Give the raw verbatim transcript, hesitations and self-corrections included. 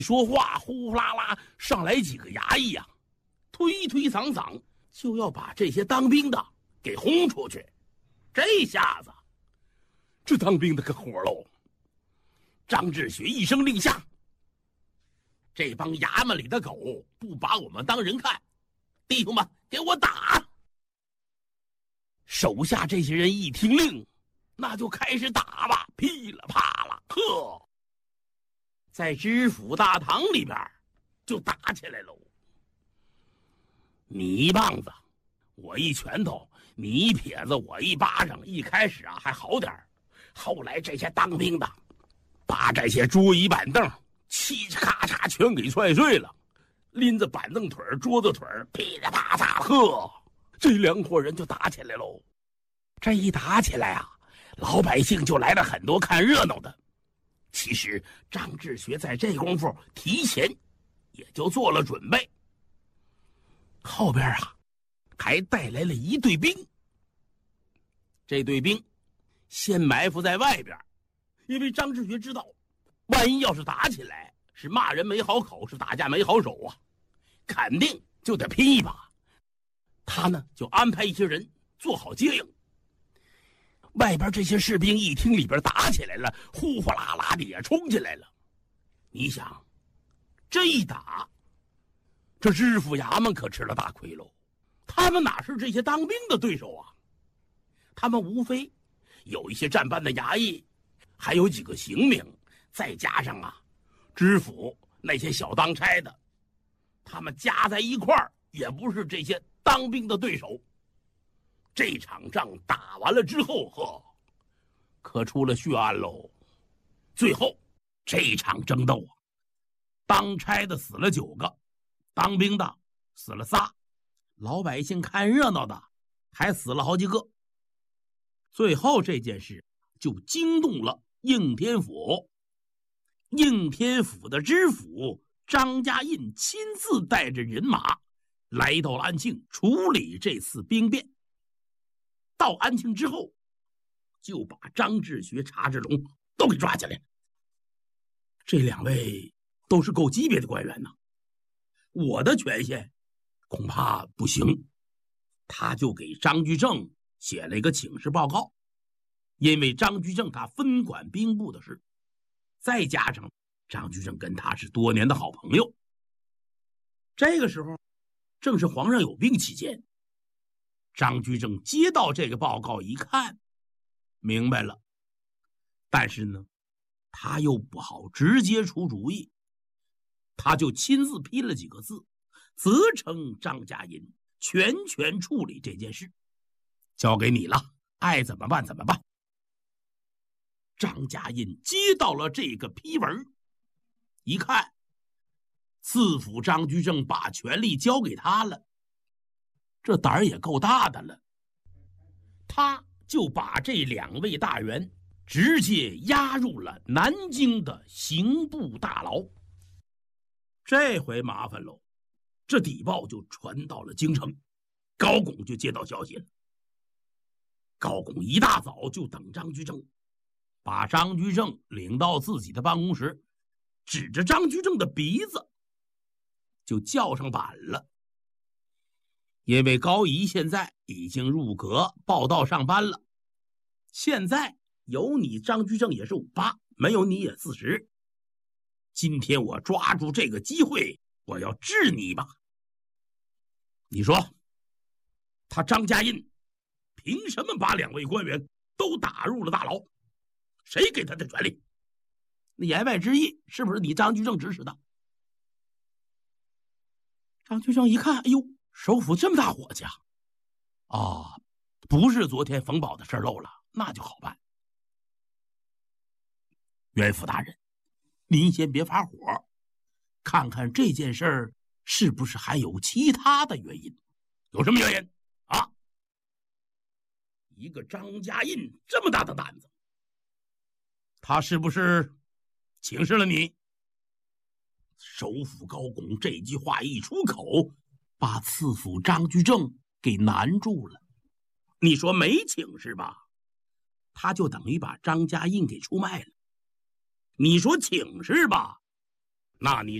说话呼呼啦啦上来几个衙役呀、啊，推推搡搡就要把这些当兵的给轰出去。这下子，这当兵的可火喽！张志学一声令下，这帮衙门里的狗不把我们当人看，弟兄们，给我打！手下这些人一听令，那就开始打吧，噼里啪啦，呵，在知府大堂里边就打起来喽。你一棒子，我一拳头，你一撇子，我一巴掌。一开始啊还好点，后来这些当兵的把这些桌椅板凳嘁哧咔嚓全给踹碎了，拎着板凳腿桌子腿噼里啪嚓，呵，这两伙人就打起来喽。这一打起来啊，老百姓就来了很多看热闹的。其实张志学在这功夫提前也就做了准备，后边啊还带来了一队兵。这队兵先埋伏在外边，因为张志学知道，万一要是打起来，是骂人没好口，是打架没好手啊，肯定就得拼一把。他呢就安排一些人做好接应。外边这些士兵一听里边打起来了，呼呼啦啦的也冲进来了。你想，这一打，这知府衙门可吃了大亏喽。他们哪是这些当兵的对手啊？他们无非有一些战班的衙役，还有几个刑名，再加上啊，知府那些小当差的，他们加在一块儿也不是这些当兵的对手。这场仗打完了之后，呵，可出了血案喽。最后这场争斗啊，当差的死了九个，当兵的死了仨，老百姓看热闹的还死了好几个。最后这件事就惊动了应天府，应天府的知府张家印亲自带着人马来到了安庆处理这次兵变。到安庆之后，就把张志学、查志龙都给抓起来。这两位都是够级别的官员呢，我的权限恐怕不行。他就给张居正写了一个请示报告，因为张居正他分管兵部的事，再加上张居正跟他是多年的好朋友。这个时候正是皇上有病期间，张居正接到这个报告一看，明白了，但是呢，他又不好直接出主意，他就亲自批了几个字，责成张家印全权处理这件事，交给你了，爱怎么办怎么办。张家印接到了这个批文，一看，赐府张居正把权力交给他了，这胆儿也够大的了。他就把这两位大员直接押入了南京的刑部大牢。这回麻烦喽，这底报就传到了京城，高拱就接到消息了。高拱一大早就等张居正，把张居正领到自己的办公室，指着张居正的鼻子就叫上板了。因为高仪现在已经入阁报到上班了，现在有你张居正也是五八，没有你也四十。今天我抓住这个机会，我要治你一把。你说他张家印凭什么把两位官员都打入了大牢？谁给他的权利？那言外之意是不是你张居正指使的？张居正一看，哎呦，首府这么大伙计啊！啊，不是昨天冯保的事漏了，那就好办。袁府大人，您先别发火，看看这件事儿是不是还有其他的原因？有什么原因啊？一个张家印这么大的胆子，他是不是请示了你？首府高拱这句话一出口，把次府张居正给难住了。你说没请示吧，他就等于把张家印给出卖了。你说请示吧， 那你